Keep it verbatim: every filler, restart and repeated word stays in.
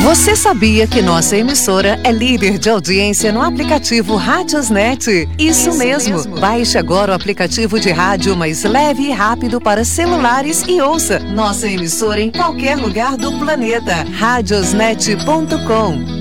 Você sabia que nossa emissora é líder de audiência no aplicativo Radiosnet? Isso, Isso mesmo. mesmo. Baixe agora o aplicativo de rádio mais leve e rápido para celulares e ouça nossa emissora em qualquer lugar do planeta. radiosnet ponto com.